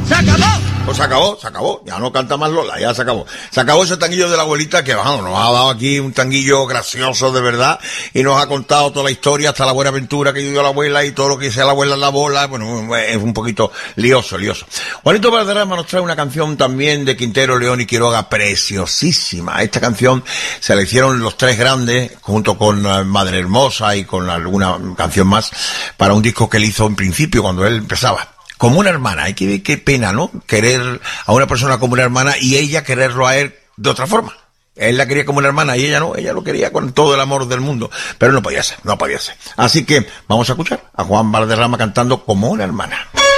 ¡Se acabó! Pues se acabó. Ya no canta más Lola, ya se acabó. Se acabó ese tanguillo de la abuelita que, vamos, nos ha dado aquí un tanguillo gracioso de verdad y nos ha contado toda la historia, hasta la buena aventura que dio la abuela y todo lo que dice la abuela en la bola. Bueno, es un poquito lioso. Juanito Valderrama nos trae una canción también de Quintero, León y Quiroga, preciosísima. Esta canción se la hicieron los tres grandes, junto con Madre Hermosa y con alguna canción más, para un disco que él hizo en principio cuando él empezaba. Como una hermana, hay que ver qué pena, ¿no? Querer a una persona como una hermana y ella quererlo a él de otra forma. Él la quería como una hermana y ella no, ella lo quería con todo el amor del mundo. Pero no podía ser. Así que vamos a escuchar a Juan Valderrama cantando Como una hermana.